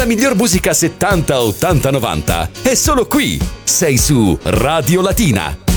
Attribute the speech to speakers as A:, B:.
A: miglior musica 70, 80, 90 è solo qui. Sei su Radio Latina.